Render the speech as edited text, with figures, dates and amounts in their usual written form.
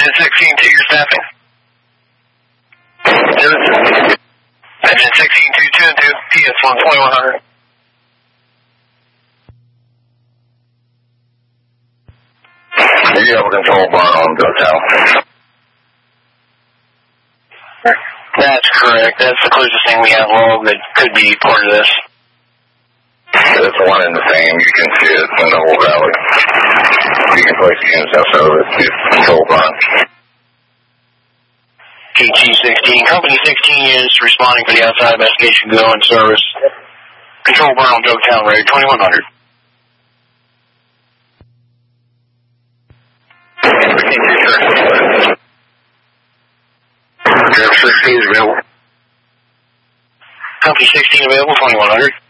Engine 16 to your staffing. Engine 16 to 2 PS1 2100. You have a control bar on GoTown. That's correct. That's the closest thing we have logged that could be part of this. It's the one in the same. You can see it in the whole valley. You can place the units outside of it. It's control bar. KT-16. Company 16 is responding for the outside investigation go in service. Control bar on Dogtown Road, 2100. 16 is available. Company 16 available, 2100.